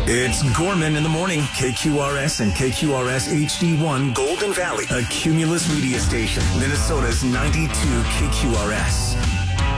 It's Gorman in the morning. KQRS and KQRS HD1 Golden Valley, a Cumulus media station. Minnesota's 92 KQRS.